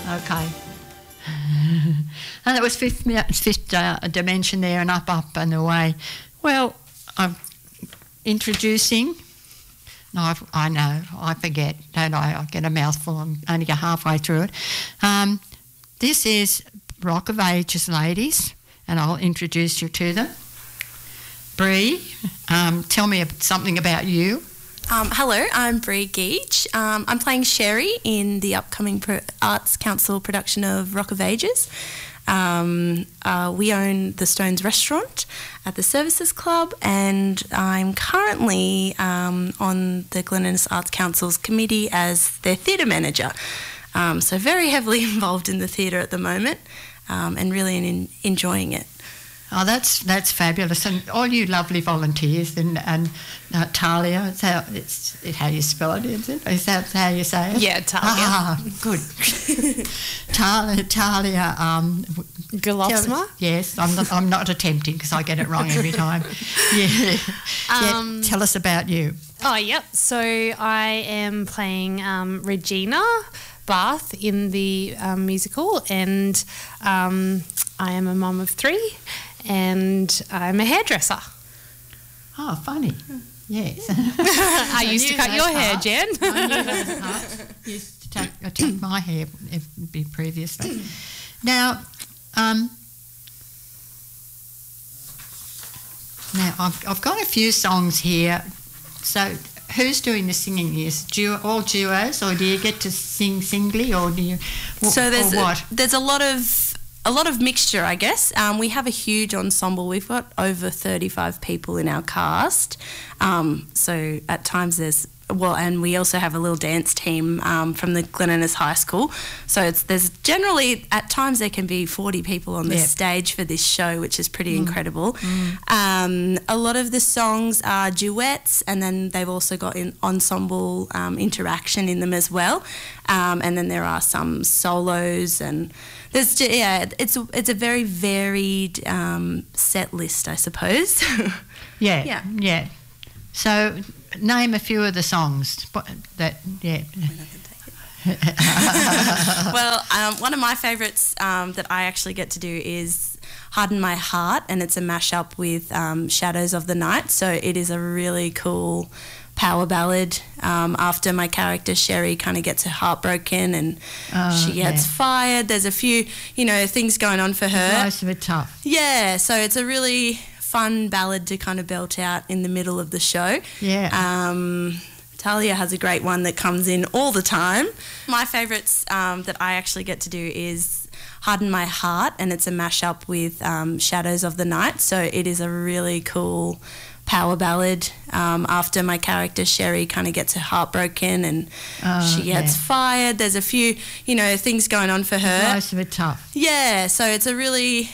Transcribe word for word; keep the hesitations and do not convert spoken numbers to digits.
Okay. And it was fifth, fifth uh, dimension there, and up, up and away. Well, I'm introducing. No, I, I know, I forget, don't I? I get a mouthful and only go halfway through it. Um, this is Rock of Ages ladies, and I'll introduce you to them. Bree, um, tell me something about you. Um, hello, I'm Bree Geach. Um, I'm playing Sherry in the upcoming Pro- Arts Council production of Rock of Ages. Um, uh, we own the Stones restaurant at the Services Club, and I'm currently um, on the Glen Innes Arts Council's committee as their theatre manager. Um, so very heavily involved in the theatre at the moment, um, and really in, enjoying it. Oh, that's that's fabulous, and all you lovely volunteers, and and uh, Talia, it's how it's it, how you spell it, is it? Is that how you say it? Yeah, Talia. Ah, good. Talia, Talia. Um, Golofsma? Yes, I'm not, I'm not attempting because I get it wrong every time. Yeah. Um, yeah. Tell us about you. Oh, yep. So I am playing um, Regina Bath in the um, musical, and um, I am a mum of three. And I'm a hairdresser. Oh, funny. Yes. I used to cut your hair, parts. Jen. I knew those parts. Used to take, I took my hair previously. Now, um, now I've, I've got a few songs here. So who's doing the singing? Is duo, all duos, or do you get to sing singly, or do you? So there's or what? A, there's a lot of a lot of mixture, I guess. Um, we have a huge ensemble. We've got over thirty-five people in our cast. Um, so at times there's well, and we also have a little dance team um, from the Glen Innes High School. So it's there's generally at times there can be forty people on the yep. stage for this show, which is pretty mm. incredible. Mm. Um, a lot of the songs are duets, and then they've also got an ensemble um, interaction in them as well. Um, and then there are some solos, and there's yeah, it's a, it's a very varied um, set list, I suppose. yeah, yeah, yeah. So name a few of the songs that yeah. Well, um, one of my favourites um, that I actually get to do is Harden My Heart, and it's a mashup with um, Shadows of the Night. So it is a really cool power ballad um, after my character Sherry kind of gets her heart broken, and oh, she gets yeah. fired. There's a few, you know, things going on for her. Most of it tough. Yeah, so it's a really fun ballad to kind of belt out in the middle of the show. Yeah. Um, Talia has a great one that comes in all the time. My favourites um, that I actually get to do is Harden My Heart, and it's a mashup with um, Shadows of the Night. So it is a really cool power ballad um, after my character Sherry kind of gets her heart broken, and oh, she gets yeah. fired. There's a few, you know, things going on for her. Most of it tough. Yeah, so it's a really